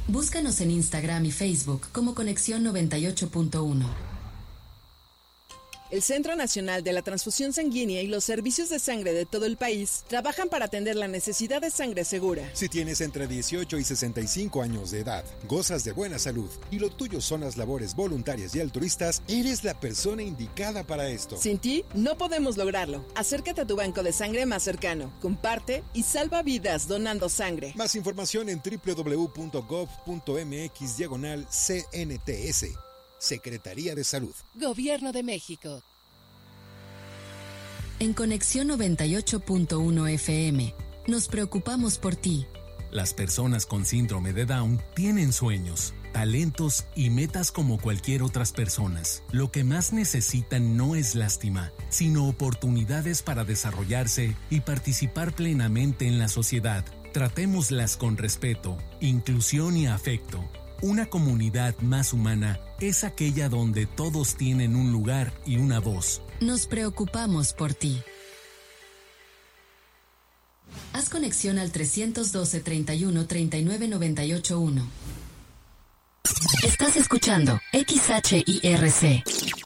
Búscanos en Instagram y Facebook como Conexión 98.1. El Centro Nacional de la Transfusión Sanguínea y los servicios de sangre de todo el país trabajan para atender la necesidad de sangre segura. Si tienes entre 18 y 65 años de edad, gozas de buena salud y lo tuyo son las labores voluntarias y altruistas, eres la persona indicada para esto. Sin ti, no podemos lograrlo. Acércate a tu banco de sangre más cercano, comparte y salva vidas donando sangre. Más información en www.gov.mx/CNTS. Secretaría de Salud. Gobierno de México. En Conexión 98.1 FM, nos preocupamos por ti. Las personas con síndrome de Down tienen sueños, talentos y metas como cualquier otras personas. Lo que más necesitan no es lástima, sino oportunidades para desarrollarse y participar plenamente en la sociedad. Tratémoslas con respeto, inclusión y afecto. Una comunidad más humana es aquella donde todos tienen un lugar y una voz. Nos preocupamos por ti. Haz conexión al 312 31 39 98 1. Estás escuchando XHIRC.